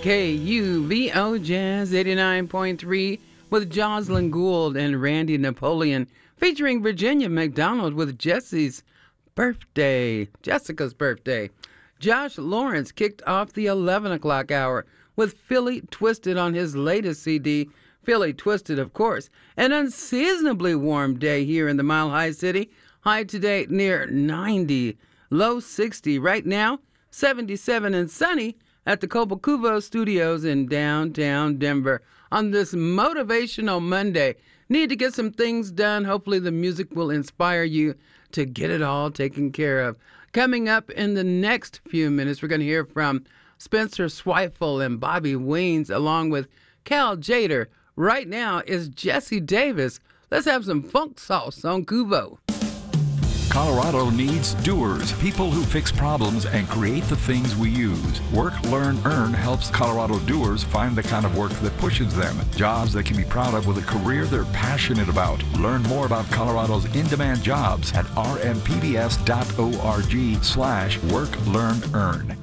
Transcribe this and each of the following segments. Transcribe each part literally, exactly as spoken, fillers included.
K U V O Jazz eighty-nine point three with Jocelyn Gould and Randy Napoleon, featuring Virginia McDonald with Jesse's birthday, Jessica's birthday. Josh Lawrence kicked off the eleven o'clock hour with Philly Twisted on his latest C D, Philly Twisted, of course. An unseasonably warm day here in the Mile High City. High today near ninety, low sixty. Right now, seventy-seven and sunny at the Cobo Cubo Studios in downtown Denver on this motivational Monday. Need to get some things done. Hopefully the music will inspire you to get it all taken care of. Coming up in the next few minutes, we're going to hear from Spencer Swifel and Bobby Weens along with Cal Jader. Right now is Jesse Davis. Let's have some funk sauce on Cubo. Colorado needs doers, people who fix problems and create the things we use. Work, Learn, Earn helps Colorado doers find the kind of work that pushes them. Jobs they can be proud of with a career they're passionate about. Learn more about Colorado's in-demand jobs at r m p b s dot org slash work, learn, earn.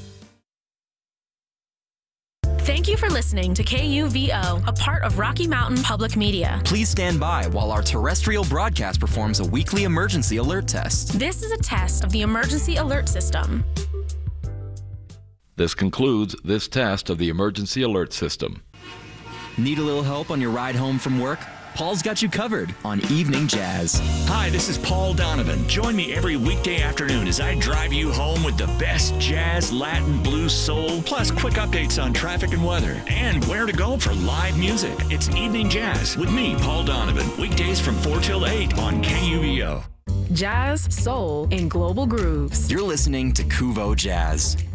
Thank you for listening to K U V O, a part of Rocky Mountain Public Media. Please stand by while our terrestrial broadcast performs a weekly emergency alert test. This is a test of the emergency alert system. This concludes this test of the emergency alert system. Need a little help on your ride home from work? Paul's got you covered on Evening Jazz. Hi, this is Paul Donovan. Join me every weekday afternoon as I drive you home with the best jazz, Latin, blues, soul, plus quick updates on traffic and weather, and where to go for live music. It's Evening Jazz with me, Paul Donovan, weekdays from four till eight on K U V O. Jazz, soul, and global grooves. You're listening to Cuvo Jazz.